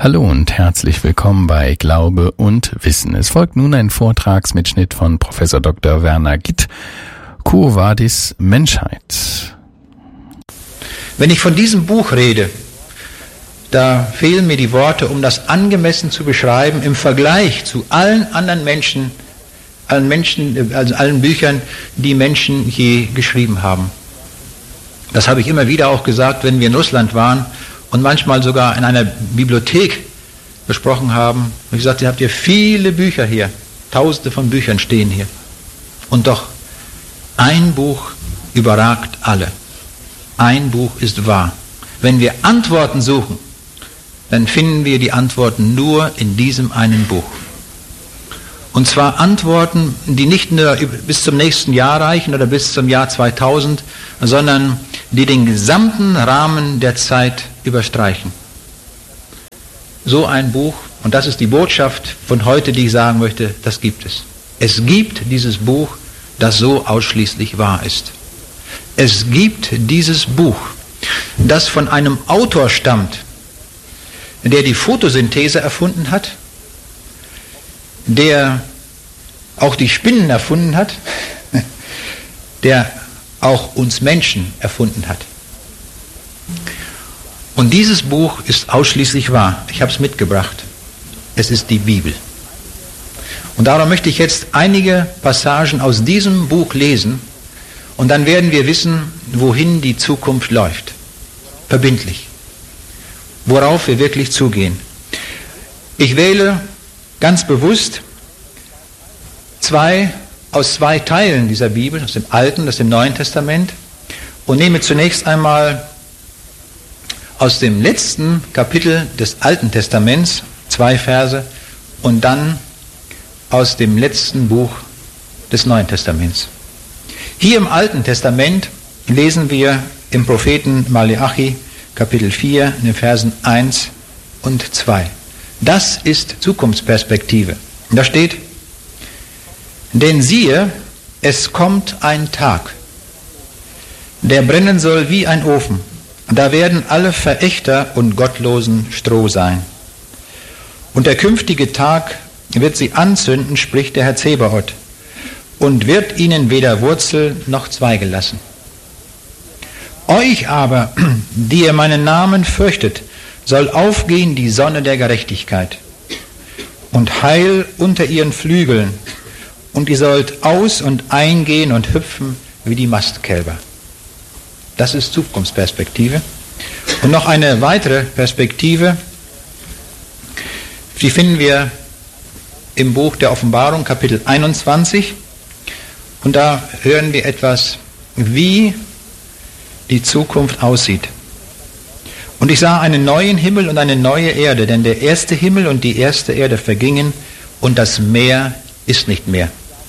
Hallo und herzlich willkommen bei Glaube und Wissen. Es folgt nun ein Vortragsmitschnitt von Professor Dr. Werner Gitt, Quo Vadis Menschheit. Wenn ich von diesem Buch rede, da fehlen mir die Worte, um das angemessen zu beschreiben im Vergleich zu allen anderen Menschen, also allen Büchern, die Menschen je geschrieben haben. Das habe ich immer wieder auch gesagt, wenn wir in Russland waren und manchmal sogar in einer Bibliothek besprochen haben. Und ich sagte, habt ihr viele Bücher hier, Tausende von Büchern stehen hier. Und doch, ein Buch überragt alle. Ein Buch ist wahr. Wenn wir Antworten suchen, dann finden wir die Antworten nur in diesem einen Buch. Und zwar Antworten, die nicht nur bis zum nächsten Jahr reichen oder bis zum Jahr 2000, sondern die den gesamten Rahmen der Zeit überstreichen. So ein Buch, und das ist die Botschaft von heute, die ich sagen möchte, das gibt es. Es gibt dieses Buch, das so ausschließlich wahr ist. Es gibt dieses Buch, das von einem Autor stammt, der die Photosynthese erfunden hat, der auch die Spinnen erfunden hat, der auch uns Menschen erfunden hat. Und dieses Buch ist ausschließlich wahr. Ich habe es mitgebracht. Es ist die Bibel. Und darum möchte ich jetzt einige Passagen aus diesem Buch lesen und dann werden wir wissen, wohin die Zukunft läuft. Verbindlich. Worauf wir wirklich zugehen. Ich wähle ganz bewusst aus zwei Teilen dieser Bibel, aus dem Alten und aus dem Neuen Testament, und nehme zunächst einmal aus dem letzten Kapitel des Alten Testaments 2 Verse und dann aus dem letzten Buch des Neuen Testaments. Hier im Alten Testament lesen wir im Propheten Maleachi Kapitel 4 in den Versen 1 und 2. Das ist Zukunftsperspektive. Und da steht: Denn siehe, es kommt ein Tag, der brennen soll wie ein Ofen. Da werden alle Verächter und Gottlosen Stroh sein. Und der künftige Tag wird sie anzünden, spricht der Herr Zebaoth, und wird ihnen weder Wurzel noch Zweige lassen. Euch aber, die ihr meinen Namen fürchtet, soll aufgehen die Sonne der Gerechtigkeit und Heil unter ihren Flügeln, und ihr sollt aus- und eingehen und hüpfen wie die Mastkälber. Das ist Zukunftsperspektive. Und noch eine weitere Perspektive, die finden wir im Buch der Offenbarung, Kapitel 21. Und da hören wir etwas, wie die Zukunft aussieht. Und ich sah einen neuen Himmel und eine neue Erde, denn der erste Himmel und die erste Erde vergingen und das Meer ist nicht mehr.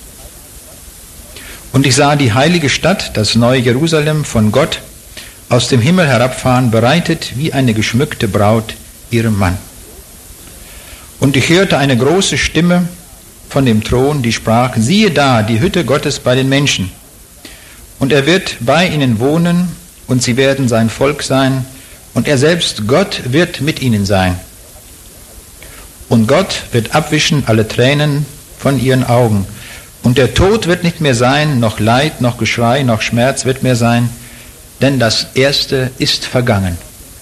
Und ich sah die heilige Stadt, das neue Jerusalem, von Gott aus dem Himmel herabfahren, bereitet wie eine geschmückte Braut ihrem Mann. Und ich hörte eine große Stimme von dem Thron, die sprach: Siehe da, die Hütte Gottes bei den Menschen. Und er wird bei ihnen wohnen, und sie werden sein Volk sein, und er selbst, Gott, wird mit ihnen sein. Und Gott wird abwischen alle Tränen von ihren Augen. Und der Tod wird nicht mehr sein, noch Leid, noch Geschrei, noch Schmerz wird mehr sein, denn das Erste ist vergangen.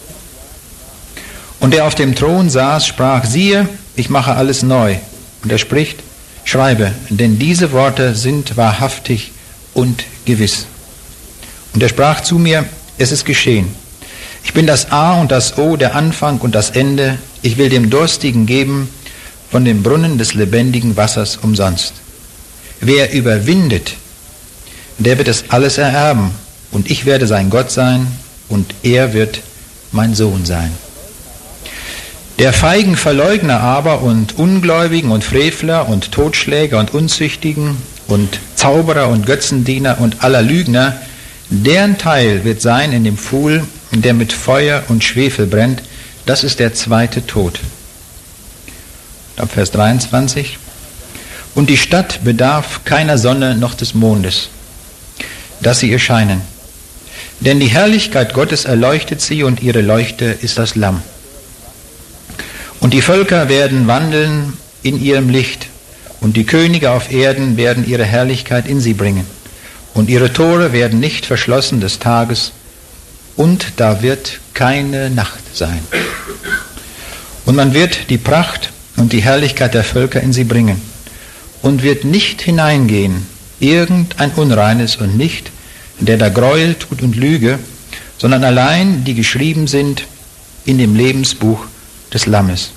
Und der auf dem Thron saß, sprach: Siehe, ich mache alles neu. Und er spricht: Schreibe, denn diese Worte sind wahrhaftig und gewiss. Und er sprach zu mir: Es ist geschehen. Ich bin das A und das O, der Anfang und das Ende. Ich will dem Durstigen geben von dem Brunnen des lebendigen Wassers umsonst. Wer überwindet, der wird es alles ererben, und ich werde sein Gott sein, und er wird mein Sohn sein. Der feigen Verleugner aber und Ungläubigen und Frevler und Totschläger und Unzüchtigen und Zauberer und Götzendiener und aller Lügner, deren Teil wird sein in dem Pfuhl, der mit Feuer und Schwefel brennt. Das ist der zweite Tod. Ab Vers 23. Und die Stadt bedarf keiner Sonne noch des Mondes, dass sie ihr scheinen. Denn die Herrlichkeit Gottes erleuchtet sie, und ihre Leuchte ist das Lamm. Und die Völker werden wandeln in ihrem Licht, und die Könige auf Erden werden ihre Herrlichkeit in sie bringen. Und ihre Tore werden nicht verschlossen des Tages, und da wird keine Nacht sein. Und man wird die Pracht und die Herrlichkeit der Völker in sie bringen, und wird nicht hineingehen, irgendein Unreines und nicht, der da Gräuel tut und Lüge, sondern allein die geschrieben sind in dem Lebensbuch des Lammes.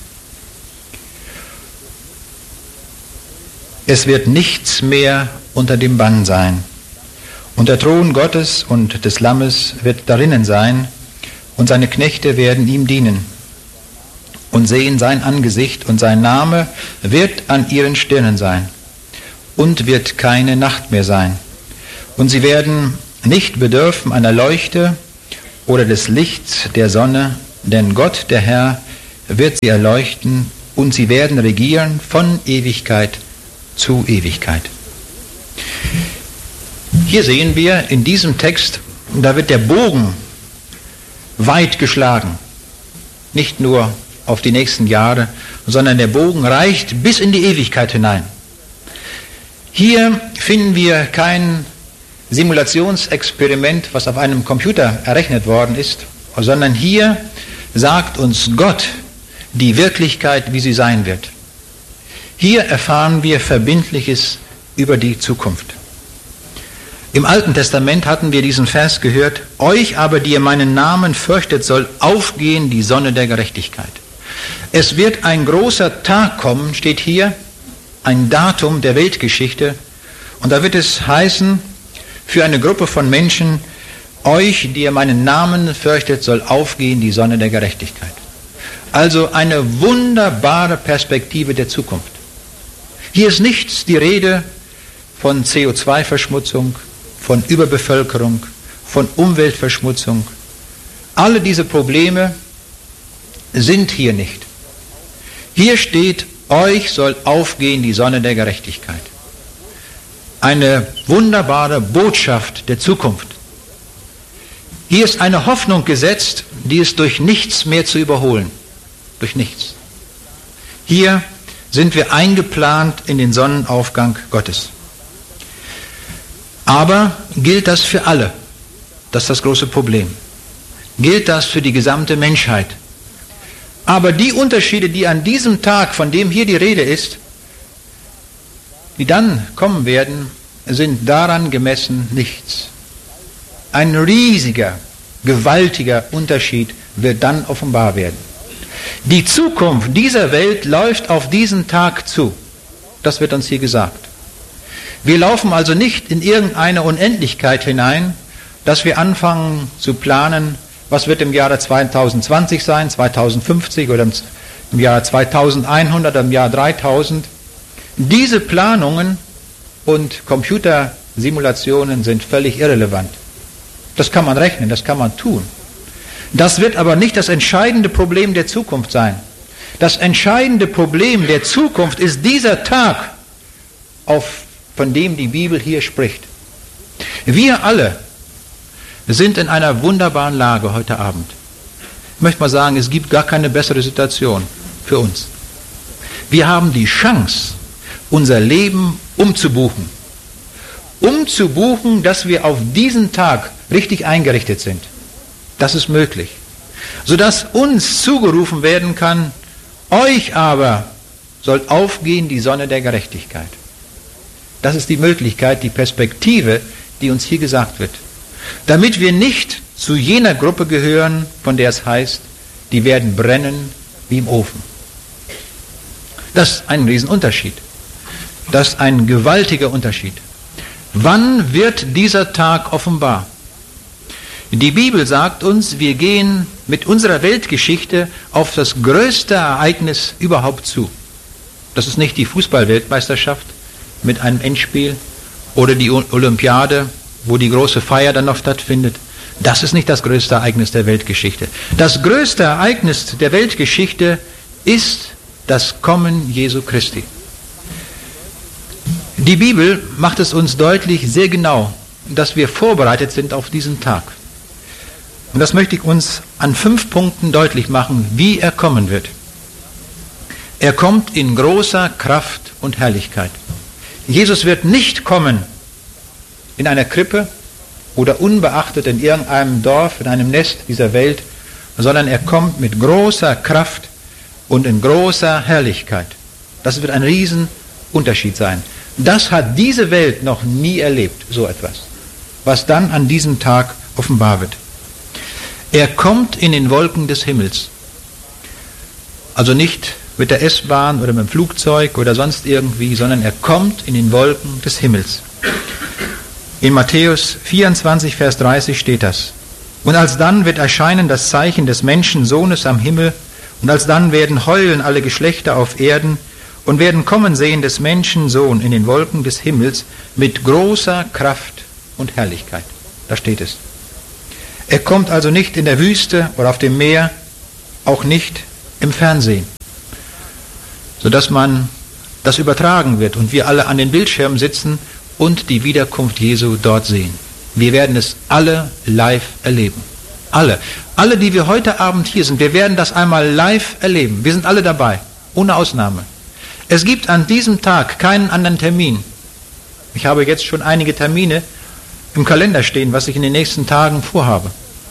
Es wird nichts mehr unter dem Bann sein. Und der Thron Gottes und des Lammes wird darinnen sein, und seine Knechte werden ihm dienen und sehen sein Angesicht, und sein Name wird an ihren Stirnen sein, und wird keine Nacht mehr sein. Und sie werden nicht bedürfen einer Leuchte oder des Lichts der Sonne, denn Gott, der Herr, wird sie erleuchten, und sie werden regieren von Ewigkeit zu Ewigkeit. Hier sehen wir in diesem Text, da wird der Bogen weit geschlagen. Nicht nur auf die nächsten Jahre, sondern der Bogen reicht bis in die Ewigkeit hinein. Hier finden wir kein Simulationsexperiment, was auf einem Computer errechnet worden ist, sondern hier sagt uns Gott die Wirklichkeit, wie sie sein wird. Hier erfahren wir Verbindliches über die Zukunft. Im Alten Testament hatten wir diesen Vers gehört: Euch aber, die ihr meinen Namen fürchtet, soll aufgehen die Sonne der Gerechtigkeit. Es wird ein großer Tag kommen, steht hier, ein Datum der Weltgeschichte, und da wird es heißen, für eine Gruppe von Menschen: Euch, die ihr meinen Namen fürchtet, soll aufgehen die Sonne der Gerechtigkeit. Also eine wunderbare Perspektive der Zukunft. Hier ist nichts die Rede von CO2-Verschmutzung, von Überbevölkerung, von Umweltverschmutzung. Alle diese Probleme sind hier nicht. Hier steht: Euch soll aufgehen die Sonne der Gerechtigkeit. Eine wunderbare Botschaft der Zukunft. Hier ist eine Hoffnung gesetzt, die ist durch nichts mehr zu überholen. Durch nichts. Hier sind wir eingeplant in den Sonnenaufgang Gottes. Aber gilt das für alle? Das ist das große Problem. Gilt das für die gesamte Menschheit? Aber die Unterschiede, die an diesem Tag, von dem hier die Rede ist, die dann kommen werden, sind daran gemessen nichts. Ein riesiger, gewaltiger Unterschied wird dann offenbar werden. Die Zukunft dieser Welt läuft auf diesen Tag zu. Das wird uns hier gesagt. Wir laufen also nicht in irgendeine Unendlichkeit hinein, dass wir anfangen zu planen, was wird im Jahre 2020 sein, 2050 oder im Jahr 2100 oder im Jahr 3000. Diese Planungen und Computersimulationen sind völlig irrelevant. Das kann man rechnen, das kann man tun. Das wird aber nicht das entscheidende Problem der Zukunft sein. Das entscheidende Problem der Zukunft ist dieser Tag, von dem die Bibel hier spricht. Wir alle sind in einer wunderbaren Lage heute Abend. Ich möchte mal sagen, es gibt gar keine bessere Situation für uns. Wir haben die Chance, unser Leben umzubuchen. Umzubuchen, dass wir auf diesen Tag richtig eingerichtet sind. Das ist möglich. Sodass uns zugerufen werden kann: Euch aber soll aufgehen die Sonne der Gerechtigkeit. Das ist die Möglichkeit, die Perspektive, die uns hier gesagt wird. Damit wir nicht zu jener Gruppe gehören, von der es heißt, die werden brennen wie im Ofen. Das ist ein Riesenunterschied. Das ist ein gewaltiger Unterschied. Wann wird dieser Tag offenbar? Die Bibel sagt uns, wir gehen mit unserer Weltgeschichte auf das größte Ereignis überhaupt zu. Das ist nicht die Fußball-Weltmeisterschaft mit einem Endspiel oder die Olympiade, wo die große Feier dann noch stattfindet. Das ist nicht das größte Ereignis der Weltgeschichte. Das größte Ereignis der Weltgeschichte ist das Kommen Jesu Christi. Die Bibel macht es uns deutlich, sehr genau, dass wir vorbereitet sind auf diesen Tag. Und das möchte ich uns an 5 Punkten deutlich machen, wie er kommen wird. Er kommt in großer Kraft und Herrlichkeit. Jesus wird nicht kommen in einer Krippe oder unbeachtet in irgendeinem Dorf, in einem Nest dieser Welt, sondern er kommt mit großer Kraft und in großer Herrlichkeit. Das wird ein Riesenunterschied sein. Das hat diese Welt noch nie erlebt, so etwas, was dann an diesem Tag offenbar wird. Er kommt in den Wolken des Himmels. Also nicht mit der S-Bahn oder mit dem Flugzeug oder sonst irgendwie, sondern er kommt in den Wolken des Himmels. In Matthäus 24, Vers 30 steht das. Und alsdann wird erscheinen das Zeichen des Menschensohnes am Himmel, und alsdann werden heulen alle Geschlechter auf Erden und werden kommen sehen des Menschensohn in den Wolken des Himmels mit großer Kraft und Herrlichkeit. Da steht es. Er kommt also nicht in der Wüste oder auf dem Meer, auch nicht im Fernsehen, sodass man das übertragen wird und wir alle an den Bildschirmen sitzen und die Wiederkunft Jesu dort sehen. Wir werden es alle live erleben. Alle, die wir heute Abend hier sind, wir werden das einmal live erleben. Wir sind alle dabei, ohne Ausnahme. Es gibt an diesem Tag keinen anderen Termin. Ich habe jetzt schon einige Termine im Kalender stehen, was ich in den nächsten Tagen vorhabe.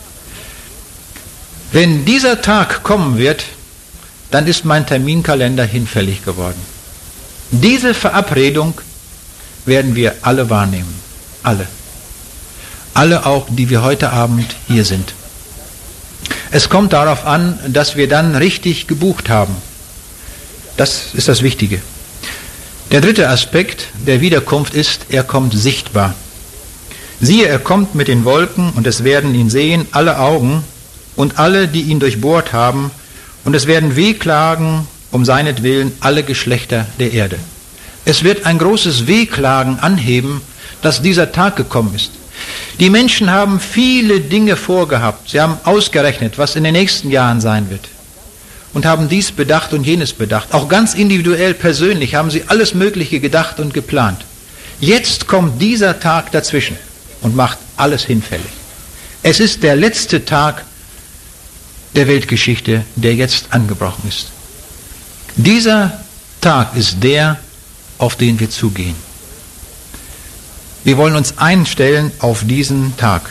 Wenn dieser Tag kommen wird, dann ist mein Terminkalender hinfällig geworden. Diese Verabredung werden wir alle wahrnehmen. Alle. Alle auch, die wir heute Abend hier sind. Es kommt darauf an, dass wir dann richtig gebucht haben. Das ist das Wichtige. Der dritte Aspekt der Wiederkunft ist, er kommt sichtbar. Siehe, er kommt mit den Wolken, und es werden ihn sehen alle Augen und alle, die ihn durchbohrt haben, und es werden wehklagen um seinetwillen alle Geschlechter der Erde. Es wird ein großes Wehklagen anheben, dass dieser Tag gekommen ist. Die Menschen haben viele Dinge vorgehabt. Sie haben ausgerechnet, was in den nächsten Jahren sein wird. Und haben dies bedacht und jenes bedacht. Auch ganz individuell, persönlich haben sie alles Mögliche gedacht und geplant. Jetzt kommt dieser Tag dazwischen und macht alles hinfällig. Es ist der letzte Tag der Weltgeschichte, der jetzt angebrochen ist. Dieser Tag ist der, auf den wir zugehen. Wir wollen uns einstellen auf diesen Tag.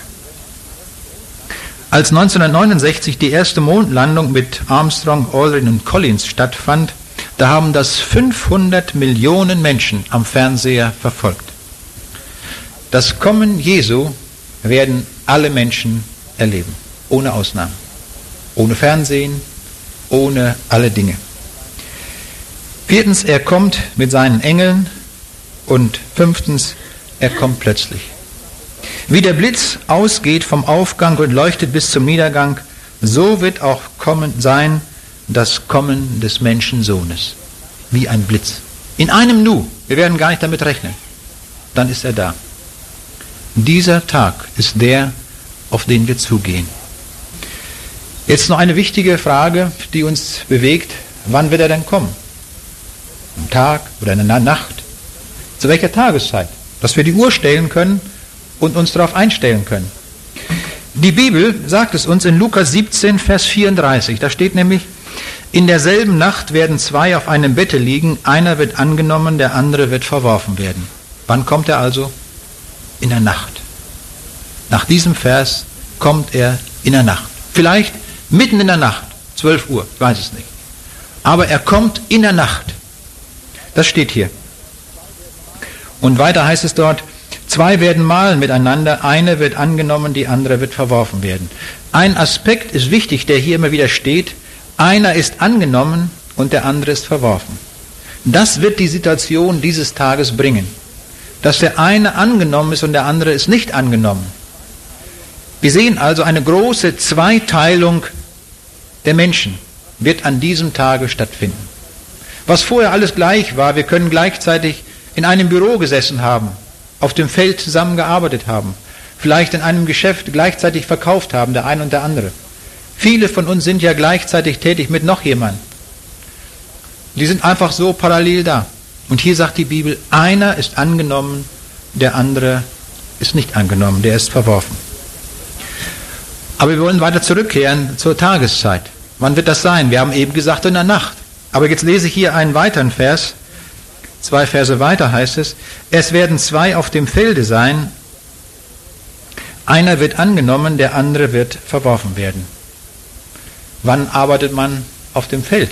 Als 1969 die erste Mondlandung mit Armstrong, Aldrin und Collins stattfand, da haben das 500 Millionen Menschen am Fernseher verfolgt. Das Kommen Jesu werden alle Menschen erleben, ohne Ausnahme. Ohne Fernsehen, ohne alle Dinge. Viertens, er kommt mit seinen Engeln. Und fünftens, er kommt plötzlich. Wie der Blitz ausgeht vom Aufgang und leuchtet bis zum Niedergang, so wird auch sein das Kommen des Menschensohnes. Wie ein Blitz. In einem Nu. Wir werden gar nicht damit rechnen. Dann ist er da. Dieser Tag ist der, auf den wir zugehen. Jetzt noch eine wichtige Frage, die uns bewegt. Wann wird er denn kommen? Am Tag oder in der Nacht? Zu welcher Tageszeit? Dass wir die Uhr stellen können und uns darauf einstellen können. Die Bibel sagt es uns in Lukas 17, Vers 34. Da steht nämlich, in derselben Nacht werden zwei auf einem Bette liegen, einer wird angenommen, der andere wird verworfen werden. Wann kommt er also? In der Nacht. Nach diesem Vers kommt er in der Nacht. Vielleicht mitten in der Nacht, 12 Uhr, ich weiß es nicht. Aber er kommt in der Nacht. Das steht hier. Und weiter heißt es dort, zwei werden mahlen miteinander, eine wird angenommen, die andere wird verworfen werden. Ein Aspekt ist wichtig, der hier immer wieder steht, einer ist angenommen und der andere ist verworfen. Das wird die Situation dieses Tages bringen, dass der eine angenommen ist und der andere ist nicht angenommen. Wir sehen also eine große Zweiteilung der Menschen wird an diesem Tage stattfinden. Was vorher alles gleich war, wir können gleichzeitig in einem Büro gesessen haben, auf dem Feld zusammengearbeitet haben, vielleicht in einem Geschäft gleichzeitig verkauft haben, der eine und der andere. Viele von uns sind ja gleichzeitig tätig mit noch jemandem. Die sind einfach so parallel da. Und hier sagt die Bibel, einer ist angenommen, der andere ist nicht angenommen, der ist verworfen. Aber wir wollen weiter zurückkehren zur Tageszeit. Wann wird das sein? Wir haben eben gesagt, in der Nacht. Aber jetzt lese ich hier einen weiteren Vers. 2 Verse weiter heißt es, es werden 2 auf dem Felde sein, einer wird angenommen, der andere wird verworfen werden. Wann arbeitet man auf dem Feld?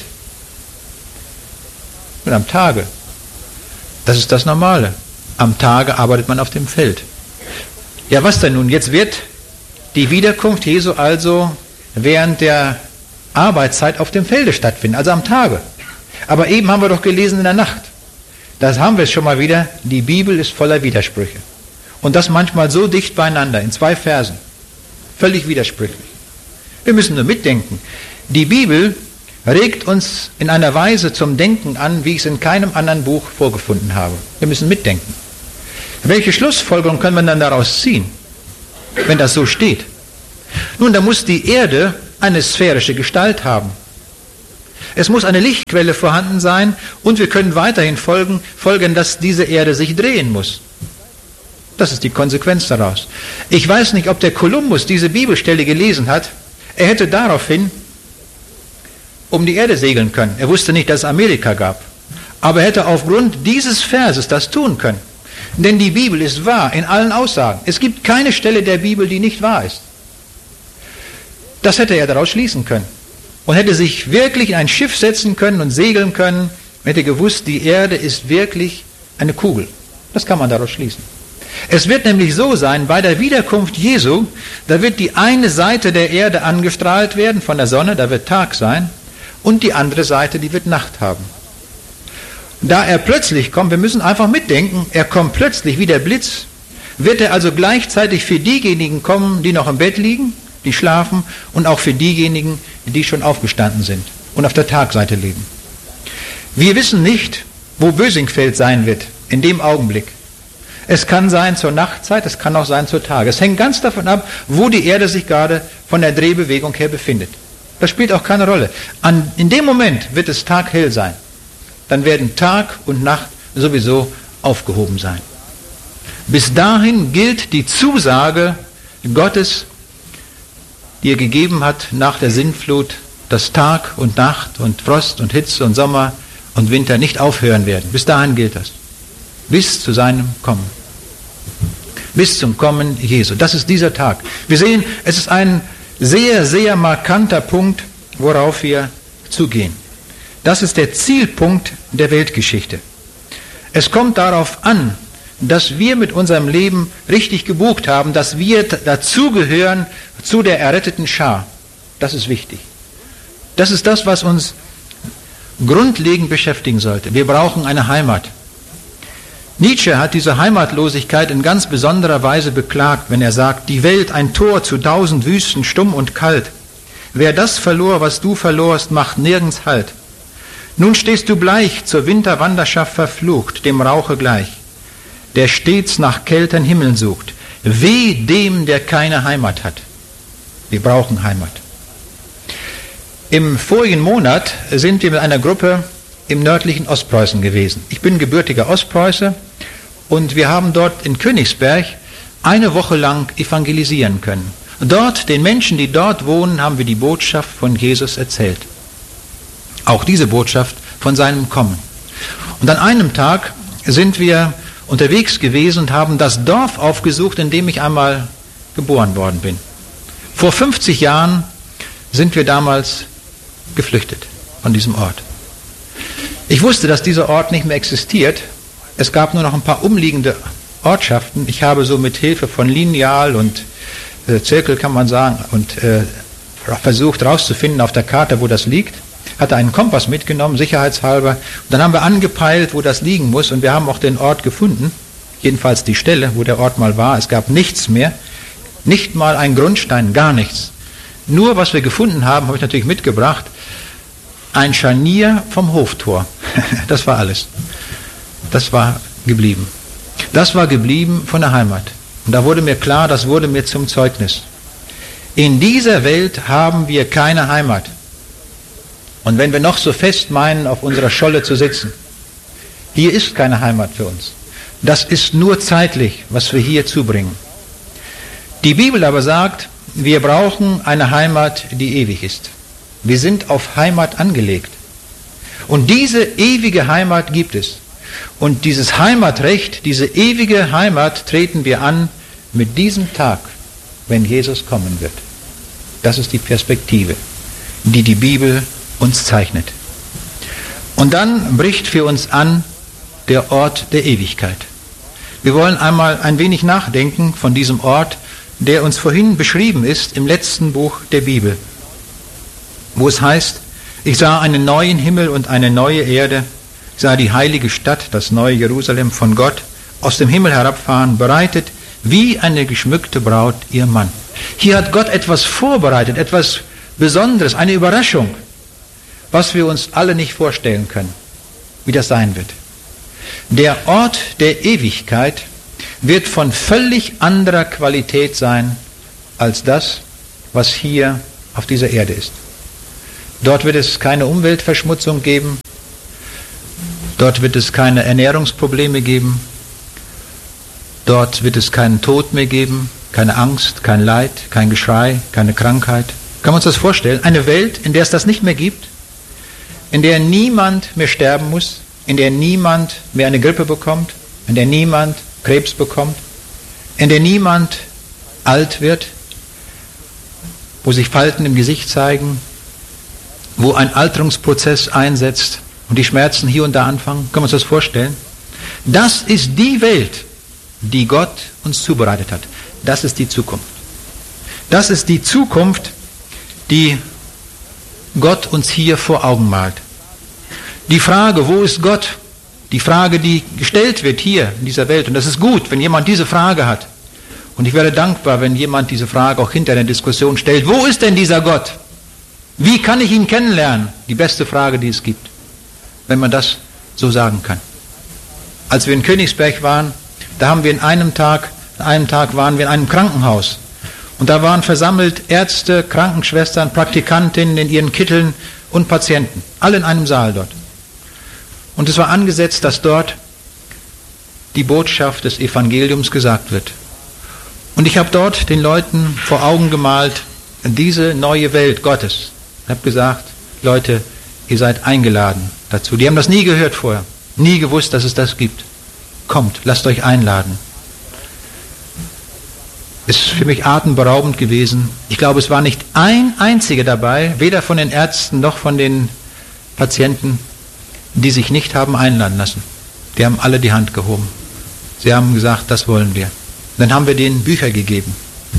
Und am Tage. Das ist das Normale. Am Tage arbeitet man auf dem Feld. Ja, was denn nun? Jetzt wird die Wiederkunft Jesu also während der Arbeitszeit auf dem Felde stattfinden, also am Tage. Aber eben haben wir doch gelesen in der Nacht. Das haben wir schon mal wieder. Die Bibel ist voller Widersprüche. Und das manchmal so dicht beieinander, in 2 Versen. Völlig widersprüchlich. Wir müssen nur mitdenken. Die Bibel regt uns in einer Weise zum Denken an, wie ich es in keinem anderen Buch vorgefunden habe. Wir müssen mitdenken. Welche Schlussfolgerung können wir dann daraus ziehen, wenn das so steht? Nun, da muss die Erde eine sphärische Gestalt haben. Es muss eine Lichtquelle vorhanden sein und wir können weiterhin folgen, dass diese Erde sich drehen muss. Das ist die Konsequenz daraus. Ich weiß nicht, ob der Kolumbus diese Bibelstelle gelesen hat. Er hätte daraufhin um die Erde segeln können. Er wusste nicht, dass es Amerika gab. Aber er hätte aufgrund dieses Verses das tun können. Denn die Bibel ist wahr in allen Aussagen. Es gibt keine Stelle der Bibel, die nicht wahr ist. Das hätte er daraus schließen können. Und hätte sich wirklich in ein Schiff setzen können und segeln können, hätte gewusst, die Erde ist wirklich eine Kugel. Das kann man daraus schließen. Es wird nämlich so sein, bei der Wiederkunft Jesu, da wird die eine Seite der Erde angestrahlt werden von der Sonne, da wird Tag sein, und die andere Seite, die wird Nacht haben. Da er plötzlich kommt, wir müssen einfach mitdenken, er kommt plötzlich wie der Blitz, wird er also gleichzeitig für diejenigen kommen, die noch im Bett liegen, die schlafen, und auch für diejenigen, die schon aufgestanden sind und auf der Tagseite leben. Wir wissen nicht, wo Bösingfeld sein wird in dem Augenblick. Es kann sein zur Nachtzeit, es kann auch sein zur Tage. Es hängt ganz davon ab, wo die Erde sich gerade von der Drehbewegung her befindet. Das spielt auch keine Rolle. In dem Moment wird es taghell sein. Dann werden Tag und Nacht sowieso aufgehoben sein. Bis dahin gilt die Zusage Gottes, die er gegeben hat nach der Sintflut, dass Tag und Nacht und Frost und Hitze und Sommer und Winter nicht aufhören werden. Bis dahin gilt das. Bis zu seinem Kommen. Bis zum Kommen Jesu. Das ist dieser Tag. Wir sehen, es ist ein sehr, sehr markanter Punkt, worauf wir zugehen. Das ist der Zielpunkt der Weltgeschichte. Es kommt darauf an, dass wir mit unserem Leben richtig gebucht haben, dass wir dazugehören zu der erretteten Schar. Das ist wichtig. Das ist das, was uns grundlegend beschäftigen sollte. Wir brauchen eine Heimat. Nietzsche hat diese Heimatlosigkeit in ganz besonderer Weise beklagt, wenn er sagt, die Welt ein Tor zu 1000 Wüsten, stumm und kalt. Wer das verlor, was du verlorst, macht nirgends Halt. Nun stehst du bleich, zur Winterwanderschaft verflucht, dem Rauche gleich, der stets nach kälteren Himmeln sucht. Weh dem, der keine Heimat hat. Wir brauchen Heimat. Im vorigen Monat sind wir mit einer Gruppe im nördlichen Ostpreußen gewesen. Ich bin gebürtiger Ostpreuße und wir haben dort in Königsberg eine Woche lang evangelisieren können. Dort, den Menschen, die dort wohnen, haben wir die Botschaft von Jesus erzählt. Auch diese Botschaft von seinem Kommen. Und an einem Tag sind wir unterwegs gewesen und haben das Dorf aufgesucht, in dem ich einmal geboren worden bin. Vor 50 Jahren sind wir damals geflüchtet von diesem Ort. Ich wusste, dass dieser Ort nicht mehr existiert. Es gab nur noch ein paar umliegende Ortschaften. Ich habe so mit Hilfe von Lineal und Zirkel, kann man sagen, und versucht herauszufinden auf der Karte, wo das liegt. Hatte einen Kompass mitgenommen, sicherheitshalber. Und dann haben wir angepeilt, wo das liegen muss, und wir haben auch den Ort gefunden. Jedenfalls die Stelle, wo der Ort mal war. Es gab nichts mehr. Nicht mal ein Grundstein, gar nichts. Nur, was wir gefunden haben, habe ich natürlich mitgebracht. Ein Scharnier vom Hoftor. Das war alles. Das war geblieben. Das war geblieben von der Heimat. Und da wurde mir klar, das wurde mir zum Zeugnis. In dieser Welt haben wir keine Heimat. Und wenn wir noch so fest meinen, auf unserer Scholle zu sitzen, hier ist keine Heimat für uns. Das ist nur zeitlich, was wir hier zubringen. Die Bibel aber sagt, wir brauchen eine Heimat, die ewig ist. Wir sind auf Heimat angelegt. Und diese ewige Heimat gibt es. Und dieses Heimatrecht, diese ewige Heimat treten wir an mit diesem Tag, wenn Jesus kommen wird. Das ist die Perspektive, die die Bibel uns zeichnet. Und dann bricht für uns an der Ort der Ewigkeit. Wir wollen einmal ein wenig nachdenken von diesem Ort, der uns vorhin beschrieben ist im letzten Buch der Bibel, wo es heißt, ich sah einen neuen Himmel und eine neue Erde, ich sah die heilige Stadt, das neue Jerusalem von Gott, aus dem Himmel herabfahren, bereitet wie eine geschmückte Braut ihr Mann. Hier hat Gott etwas vorbereitet, etwas Besonderes, eine Überraschung, was wir uns alle nicht vorstellen können, wie das sein wird. Der Ort der Ewigkeit wird von völlig anderer Qualität sein als das, was hier auf dieser Erde ist. Dort wird es keine Umweltverschmutzung geben, dort wird es keine Ernährungsprobleme geben, dort wird es keinen Tod mehr geben, keine Angst, kein Leid, kein Geschrei, keine Krankheit. Kann man uns das vorstellen? Eine Welt, in der es das nicht mehr gibt, in der niemand mehr sterben muss, in der niemand mehr eine Grippe bekommt, in der niemand Krebs bekommt, in der niemand alt wird, wo sich Falten im Gesicht zeigen, wo ein Alterungsprozess einsetzt und die Schmerzen hier und da anfangen. Können wir uns das vorstellen? Das ist die Welt, die Gott uns zubereitet hat. Das ist die Zukunft. Das ist die Zukunft, die Gott uns hier vor Augen malt. Die Frage, wo ist Gott? Die Frage, die gestellt wird hier in dieser Welt. Und das ist gut, wenn jemand diese Frage hat. Und ich wäre dankbar, wenn jemand diese Frage auch hinter der Diskussion stellt. Wo ist denn dieser Gott? Wie kann ich ihn kennenlernen? Die beste Frage, die es gibt, wenn man das so sagen kann. Als wir in Königsberg waren, da haben wir an einem Tag waren wir in einem Krankenhaus. Und da waren versammelt Ärzte, Krankenschwestern, Praktikantinnen in ihren Kitteln und Patienten. Alle in einem Saal dort. Und es war angesetzt, dass dort die Botschaft des Evangeliums gesagt wird. Und ich habe dort den Leuten vor Augen gemalt, diese neue Welt Gottes. Ich habe gesagt, Leute, ihr seid eingeladen dazu. Die haben das nie gehört vorher, nie gewusst, dass es das gibt. Kommt, lasst euch einladen. Ist für mich atemberaubend gewesen. Ich glaube, es war nicht ein einziger dabei, weder von den Ärzten noch von den Patienten, die sich nicht haben einladen lassen. Die haben alle die Hand gehoben. Sie haben gesagt, das wollen wir. Dann haben wir denen Bücher gegeben.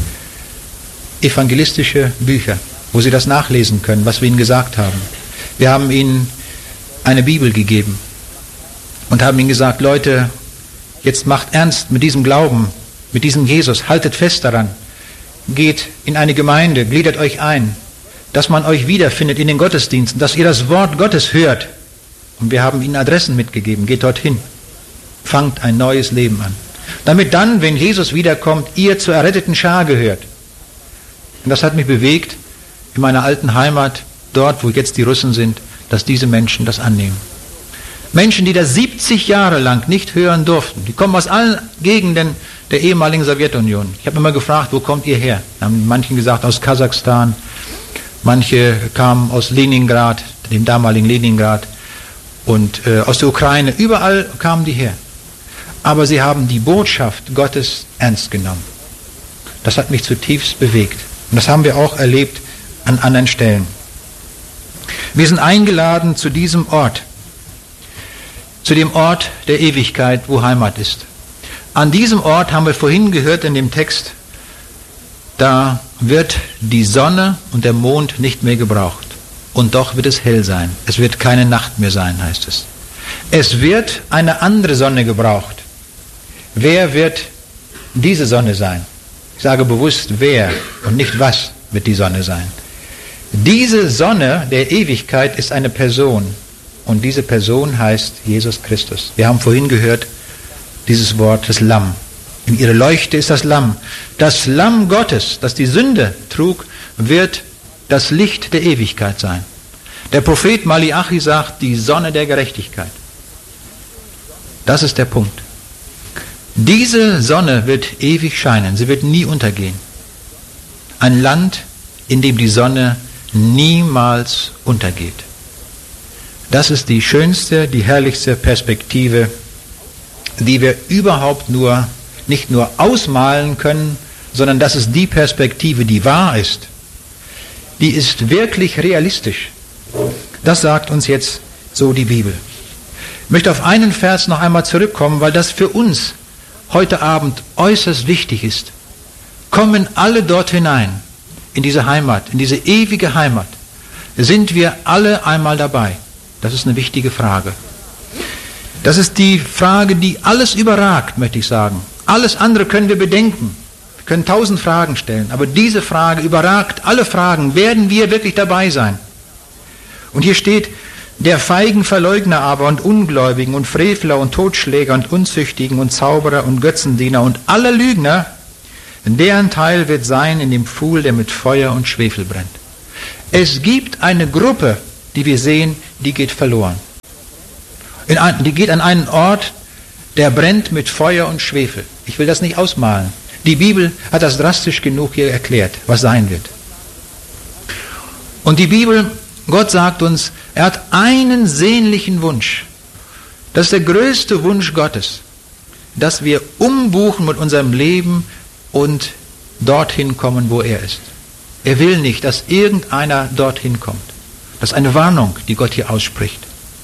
Evangelistische Bücher, wo sie das nachlesen können, was wir ihnen gesagt haben. Wir haben ihnen eine Bibel gegeben und haben ihnen gesagt, Leute, jetzt macht ernst mit diesem Glauben, mit diesem Jesus, haltet fest daran, geht in eine Gemeinde, gliedert euch ein, dass man euch wiederfindet in den Gottesdiensten, dass ihr das Wort Gottes hört. Und wir haben ihnen Adressen mitgegeben, geht dorthin, fangt ein neues Leben an. Damit dann, wenn Jesus wiederkommt, ihr zur erretteten Schar gehört. Und das hat mich bewegt, in meiner alten Heimat, dort, wo jetzt die Russen sind, dass diese Menschen das annehmen. Menschen, die das 70 Jahre lang nicht hören durften, die kommen aus allen Gegenden der ehemaligen Sowjetunion. Ich habe immer gefragt, wo kommt ihr her? Da haben manchen gesagt, aus Kasachstan, manche kamen aus Leningrad, dem damaligen Leningrad, und aus der Ukraine, überall kamen die her. Aber sie haben die Botschaft Gottes ernst genommen. Das hat mich zutiefst bewegt. Und das haben wir auch erlebt an anderen Stellen. Wir sind eingeladen zu diesem Ort, zu dem Ort der Ewigkeit, wo Heimat ist. An diesem Ort haben wir vorhin gehört in dem Text, da wird die Sonne und der Mond nicht mehr gebraucht. Und doch wird es hell sein. Es wird keine Nacht mehr sein, heißt es. Es wird eine andere Sonne gebraucht. Wer wird diese Sonne sein? Ich sage bewusst wer und nicht was wird die Sonne sein. Diese Sonne der Ewigkeit ist eine Person. Und diese Person heißt Jesus Christus. Wir haben vorhin gehört, dieses Wort, das Lamm. In ihrer Leuchte ist das Lamm. Das Lamm Gottes, das die Sünde trug, wird das Licht der Ewigkeit sein. Der Prophet Malachi sagt, die Sonne der Gerechtigkeit. Das ist der Punkt. Diese Sonne wird ewig scheinen, sie wird nie untergehen. Ein Land, in dem die Sonne niemals untergeht. Das ist die schönste, die herrlichste Perspektive, die wir überhaupt nicht nur ausmalen können, sondern das ist die Perspektive, die wahr ist. Die ist wirklich realistisch. Das sagt uns jetzt so die Bibel. Ich möchte auf einen Vers noch einmal zurückkommen, weil das für uns heute Abend äußerst wichtig ist. Kommen alle dort hinein, in diese Heimat, in diese ewige Heimat. Sind wir alle einmal dabei? Das ist eine wichtige Frage. Das ist die Frage, die alles überragt, möchte ich sagen. Alles andere können wir bedenken. Wir können 1000 Fragen stellen, aber diese Frage überragt alle Fragen. Werden wir wirklich dabei sein? Und hier steht, der feigen Verleugner aber und Ungläubigen und Frevler und Totschläger und Unzüchtigen und Zauberer und Götzendiener und aller Lügner, deren Teil wird sein in dem Pfuhl, der mit Feuer und Schwefel brennt. Es gibt eine Gruppe, die wir sehen, die geht verloren. Die geht an einen Ort, der brennt mit Feuer und Schwefel. Ich will das nicht ausmalen. Die Bibel hat das drastisch genug hier erklärt, was sein wird. Und die Bibel, Gott sagt uns, er hat einen sehnlichen Wunsch. Das ist der größte Wunsch Gottes, dass wir umbuchen mit unserem Leben und dorthin kommen, wo er ist. Er will nicht, dass irgendeiner dorthin kommt. Das ist eine Warnung, die Gott hier ausspricht.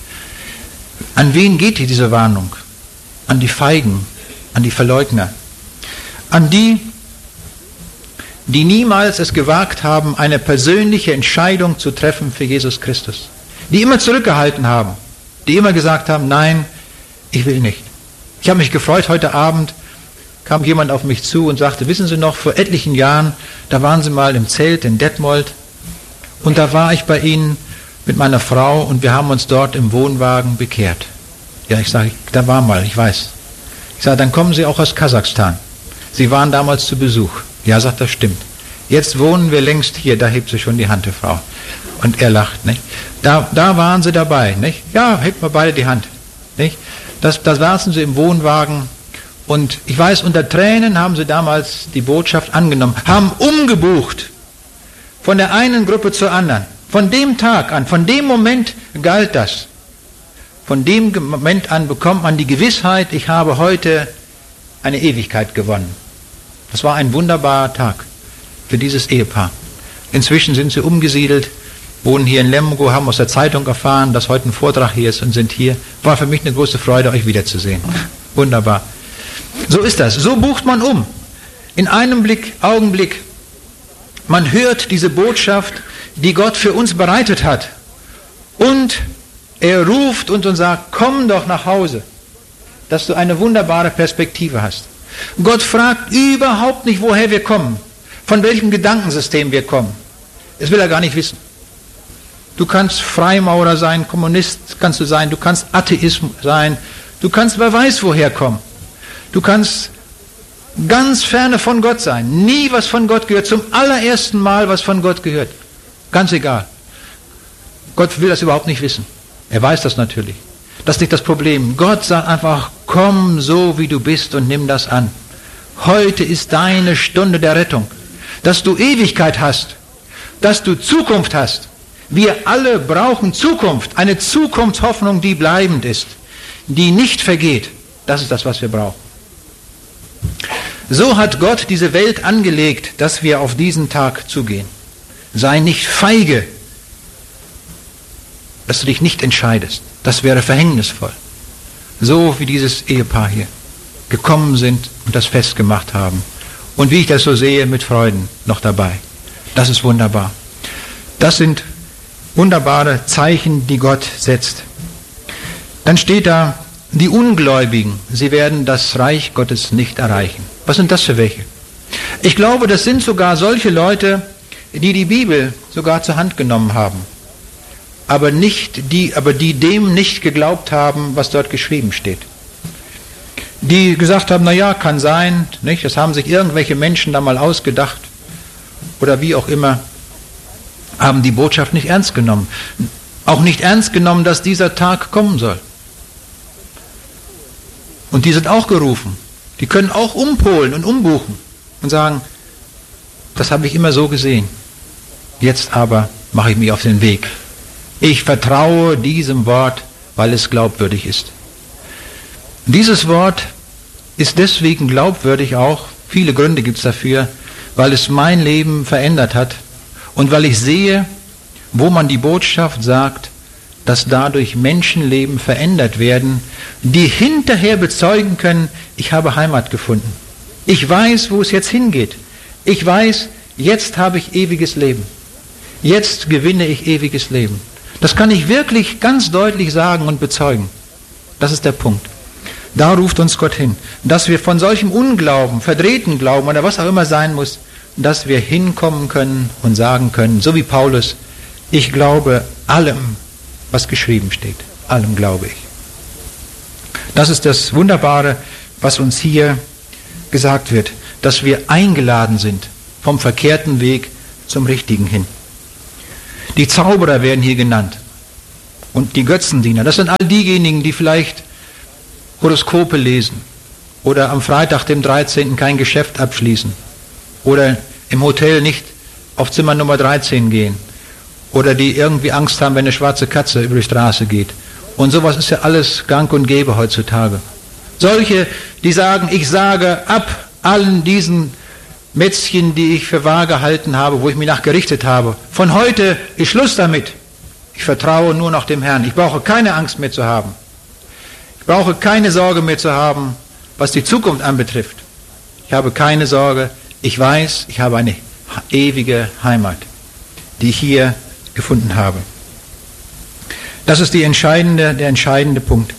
An wen geht hier diese Warnung? An die Feigen, an die Verleugner, an die, die niemals es gewagt haben, eine persönliche Entscheidung zu treffen für Jesus Christus. Die immer zurückgehalten haben, die immer gesagt haben, nein, ich will nicht. Ich habe mich gefreut, heute Abend kam jemand auf mich zu und sagte, wissen Sie noch, vor etlichen Jahren, da waren Sie mal im Zelt in Detmold und da war ich bei Ihnen mit meiner Frau und wir haben uns dort im Wohnwagen bekehrt. Ja, ich sage, da war mal, ich weiß. Ich sage, dann kommen Sie auch aus Kasachstan. Sie waren damals zu Besuch. Ja, sagt, das stimmt. Jetzt wohnen wir längst hier, da hebt sie schon die Hand, die Frau. Und er lacht, nicht? Da waren Sie dabei, nicht? Ja, hebt mal beide die Hand, nicht? Da saßen Sie im Wohnwagen und ich weiß, unter Tränen haben Sie damals die Botschaft angenommen, haben umgebucht von der einen Gruppe zur anderen. Von dem Tag an, von dem Moment galt das. Von dem Moment an bekommt man die Gewissheit, ich habe heute eine Ewigkeit gewonnen. Das war ein wunderbarer Tag für dieses Ehepaar. Inzwischen sind sie umgesiedelt, wohnen hier in Lemgo, haben aus der Zeitung erfahren, dass heute ein Vortrag hier ist und sind hier. War für mich eine große Freude, euch wiederzusehen. Wunderbar. So ist das. So bucht man um. In einem Augenblick. Man hört diese Botschaft, die Gott für uns bereitet hat. Und er ruft uns und sagt, komm doch nach Hause, dass du eine wunderbare Perspektive hast. Gott fragt überhaupt nicht, woher wir kommen, von welchem Gedankensystem wir kommen. Das will er gar nicht wissen. Du kannst Freimaurer sein, Kommunist kannst du sein, du kannst Atheist sein, du kannst wer weiß woher kommen. Du kannst ganz ferne von Gott sein, nie was von Gott gehört, zum allerersten Mal was von Gott gehört. Ganz egal. Gott will das überhaupt nicht wissen. Er weiß das natürlich. Das ist nicht das Problem. Gott sagt einfach, komm so wie du bist und nimm das an. Heute ist deine Stunde der Rettung. Dass du Ewigkeit hast. Dass du Zukunft hast. Wir alle brauchen Zukunft. Eine Zukunftshoffnung, die bleibend ist. Die nicht vergeht. Das ist das, was wir brauchen. So hat Gott diese Welt angelegt, dass wir auf diesen Tag zugehen. Sei nicht feige, dass du dich nicht entscheidest. Das wäre verhängnisvoll. So wie dieses Ehepaar hier gekommen sind und das Fest gemacht haben. Und wie ich das so sehe, mit Freuden noch dabei. Das ist wunderbar. Das sind wunderbare Zeichen, die Gott setzt. Dann steht da, die Ungläubigen, sie werden das Reich Gottes nicht erreichen. Was sind das für welche? Ich glaube, das sind sogar solche Leute, die die Bibel sogar zur Hand genommen haben, aber die dem nicht geglaubt haben, was dort geschrieben steht. Die gesagt haben, na ja, kann sein, nicht? Das haben sich irgendwelche Menschen da mal ausgedacht oder wie auch immer, haben die Botschaft nicht ernst genommen. Auch nicht ernst genommen, dass dieser Tag kommen soll. Und die sind auch gerufen. Die können auch umpolen und umbuchen und sagen, das habe ich immer so gesehen. Jetzt aber mache ich mich auf den Weg. Ich vertraue diesem Wort, weil es glaubwürdig ist. Dieses Wort ist deswegen glaubwürdig auch, viele Gründe gibt es dafür, weil es mein Leben verändert hat und weil ich sehe, wo man die Botschaft sagt, dass dadurch Menschenleben verändert werden, die hinterher bezeugen können, ich habe Heimat gefunden. Ich weiß, wo es jetzt hingeht. Ich weiß, jetzt habe ich ewiges Leben. Jetzt gewinne ich ewiges Leben. Das kann ich wirklich ganz deutlich sagen und bezeugen. Das ist der Punkt. Da ruft uns Gott hin, dass wir von solchem Unglauben, verdrehten Glauben oder was auch immer sein muss, dass wir hinkommen können und sagen können, so wie Paulus, ich glaube allem, was geschrieben steht. Allem glaube ich. Das ist das Wunderbare, was uns hier gesagt wird, dass wir eingeladen sind vom verkehrten Weg zum richtigen hin. Die Zauberer werden hier genannt und die Götzendiener. Das sind all diejenigen, die vielleicht Horoskope lesen oder am Freitag, dem 13. kein Geschäft abschließen oder im Hotel nicht auf Zimmer Nummer 13 gehen oder die irgendwie Angst haben, wenn eine schwarze Katze über die Straße geht. Und sowas ist ja alles gang und gäbe heutzutage. Solche, die sagen, ich sage ab allen diesen Mätzchen, die ich für wahr gehalten habe, wo ich mich nachgerichtet habe. Von heute ist Schluss damit. Ich vertraue nur noch dem Herrn. Ich brauche keine Angst mehr zu haben. Ich brauche keine Sorge mehr zu haben, was die Zukunft anbetrifft. Ich habe keine Sorge. Ich weiß, ich habe eine ewige Heimat, die ich hier gefunden habe. Das ist der entscheidende Punkt.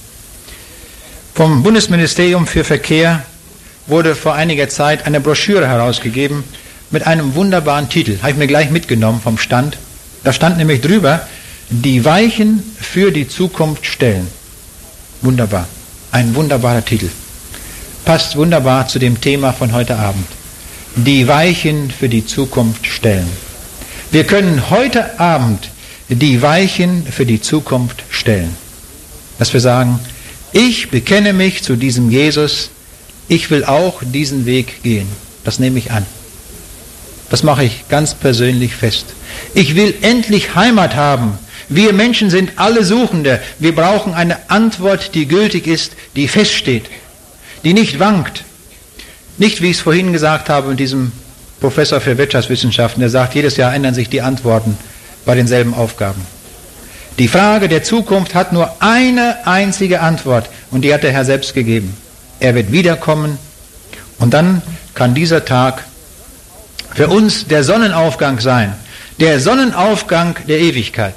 Vom Bundesministerium für Verkehr wurde vor einiger Zeit eine Broschüre herausgegeben mit einem wunderbaren Titel. Habe ich mir gleich mitgenommen vom Stand. Da stand nämlich drüber, die Weichen für die Zukunft stellen. Wunderbar. Ein wunderbarer Titel. Passt wunderbar zu dem Thema von heute Abend. Die Weichen für die Zukunft stellen. Wir können heute Abend die Weichen für die Zukunft stellen. Dass wir sagen, ich bekenne mich zu diesem Jesus, ich will auch diesen Weg gehen. Das nehme ich an. Das mache ich ganz persönlich fest. Ich will endlich Heimat haben. Wir Menschen sind alle Suchende. Wir brauchen eine Antwort, die gültig ist, die feststeht, die nicht wankt. Nicht, wie ich es vorhin gesagt habe, mit diesem Professor für Wirtschaftswissenschaften, der sagt, jedes Jahr ändern sich die Antworten bei denselben Aufgaben. Die Frage der Zukunft hat nur eine einzige Antwort und die hat der Herr selbst gegeben. Er wird wiederkommen und dann kann dieser Tag für uns der Sonnenaufgang sein, der Sonnenaufgang der Ewigkeit.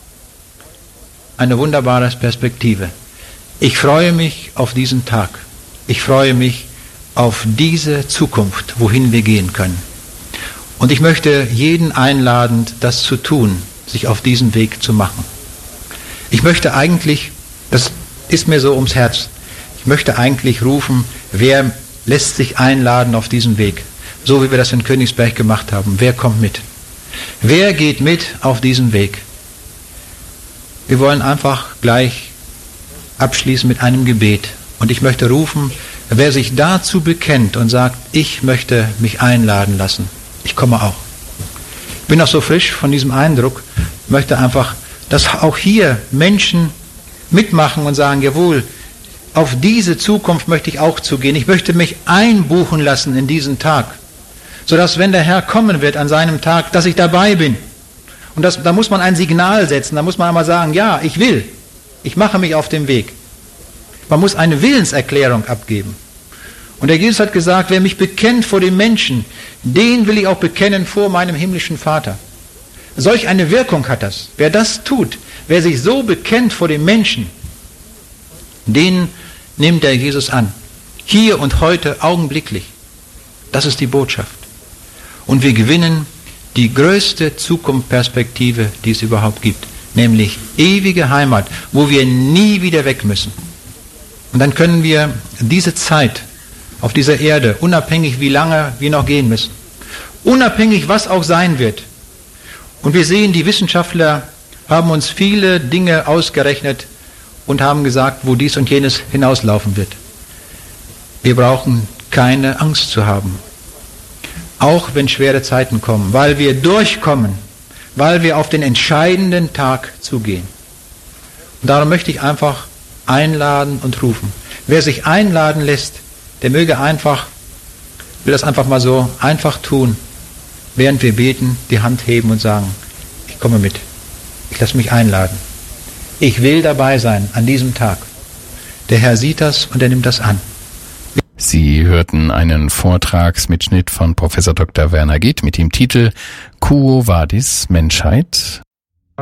Eine wunderbare Perspektive. Ich freue mich auf diesen Tag. Ich freue mich auf diese Zukunft, wohin wir gehen können. Und ich möchte jeden einladen, das zu tun, sich auf diesen Weg zu machen. Ich möchte eigentlich, das ist mir so ums Herz, ich möchte eigentlich rufen, wer lässt sich einladen auf diesen Weg, so wie wir das in Königsberg gemacht haben. Wer kommt mit? Wer geht mit auf diesen Weg? Wir wollen einfach gleich abschließen mit einem Gebet. Und ich möchte rufen, wer sich dazu bekennt und sagt, ich möchte mich einladen lassen, ich komme auch. Ich bin noch so frisch von diesem Eindruck, möchte einfach, dass auch hier Menschen mitmachen und sagen, jawohl, auf diese Zukunft möchte ich auch zugehen. Ich möchte mich einbuchen lassen in diesen Tag, sodass, wenn der Herr kommen wird an seinem Tag, dass ich dabei bin. Und da muss man ein Signal setzen, da muss man einmal sagen, ja, ich will, ich mache mich auf den Weg. Man muss eine Willenserklärung abgeben. Und der Jesus hat gesagt, wer mich bekennt vor den Menschen, den will ich auch bekennen vor meinem himmlischen Vater. Solch eine Wirkung hat das. Wer das tut, wer sich so bekennt vor den Menschen, den nimmt der Jesus an. Hier und heute augenblicklich. Das ist die Botschaft. Und wir gewinnen die größte Zukunftsperspektive, die es überhaupt gibt. Nämlich ewige Heimat, wo wir nie wieder weg müssen. Und dann können wir diese Zeit auf dieser Erde, unabhängig wie lange wir noch gehen müssen, unabhängig was auch sein wird. Und wir sehen, die Wissenschaftler haben uns viele Dinge ausgerechnet und haben gesagt, wo dies und jenes hinauslaufen wird. Wir brauchen keine Angst zu haben, auch wenn schwere Zeiten kommen, weil wir durchkommen, weil wir auf den entscheidenden Tag zugehen. Und darum möchte ich einfach einladen und rufen. Wer sich einladen lässt, der möge einfach, will das einfach mal so einfach tun, während wir beten, die Hand heben und sagen, ich komme mit, ich lasse mich einladen. Ich will dabei sein an diesem Tag. Der Herr sieht das und er nimmt das an. Sie hörten einen Vortragsmitschnitt von Professor Dr. Werner Gitt mit dem Titel Quo Vadis Menschheit?